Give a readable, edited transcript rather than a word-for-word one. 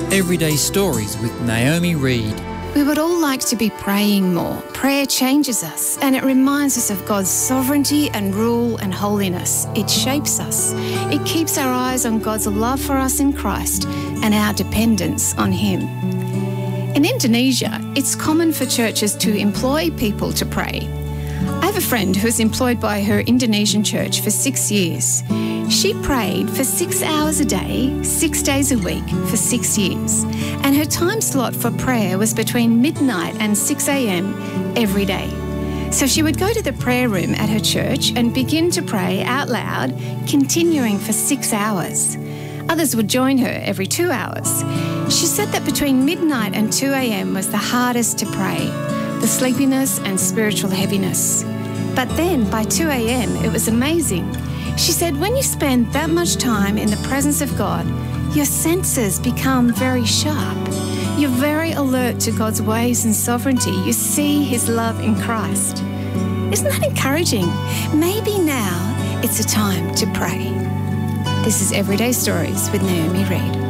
Everyday Stories with Naomi Reed. We would all like to be praying more. Prayer changes us and it reminds us of God's sovereignty and rule and holiness. It shapes us. It keeps our eyes on God's love for us in Christ and our dependence on Him. In Indonesia, it's common for churches to employ people to pray. I have a friend who is employed by her Indonesian church for 6 years. She prayed for 6 hours a day, 6 days a week for 6 years. And her time slot for prayer was between midnight and 6 a.m. every day. So she would go to the prayer room at her church and begin to pray out loud, continuing for 6 hours. Others would join her every 2 hours. She said that between midnight and 2 a.m. was the hardest to pray, the sleepiness and spiritual heaviness. But then by 2 a.m. it was amazing. She said when you spend that much time in the presence of God, your senses become very sharp. You're very alert to God's ways and sovereignty. You see His love in Christ. Isn't that encouraging? Maybe now it's a time to pray. This is Everyday Stories with Naomi Reed.